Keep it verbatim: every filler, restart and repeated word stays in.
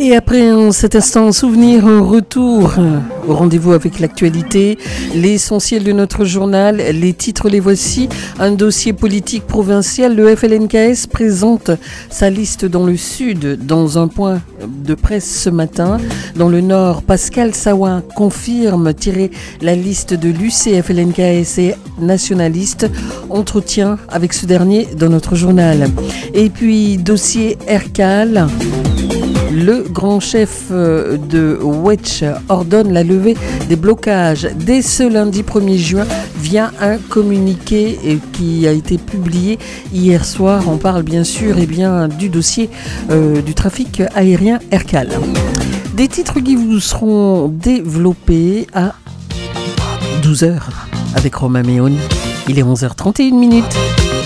Et après en cet instant souvenir, un retour au rendez-vous avec l'actualité, l'essentiel de notre journal, les titres les voici. Un dossier politique provincial, le F L N K S présente sa liste dans le sud, dans un point de presse ce matin. Dans le nord, Pascal Sawa confirme tirer la liste de l'U C F L N K S et nationaliste. Entretien avec ce dernier dans notre journal. Et puis dossier Ercal. Le grand chef de Wetch ordonne la levée des blocages dès ce lundi premier juin via un communiqué qui a été publié hier soir. On parle bien sûr eh bien, du dossier euh, du trafic aérien Ercal. Des titres qui vous seront développés à douze heures avec Romain Méoni. Il est onze heures trente et une minutes.